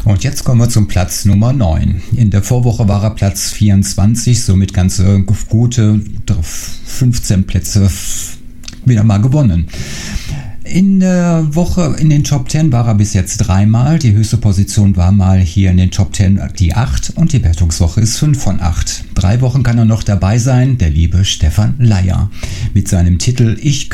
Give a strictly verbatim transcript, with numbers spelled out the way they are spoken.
Und jetzt kommen wir zum Platz Nummer neun. In der Vorwoche war er Platz vierundzwanzig, somit ganze gute fünfzehn Plätze wieder mal gewonnen. In der Woche in den Top zehn war er bis jetzt dreimal. Die höchste Position war mal hier in den Top zehn die acht und die Wertungswoche ist fünf von acht. Drei Wochen kann er noch dabei sein, der liebe Stefan Leier. Mit seinem Titel Ich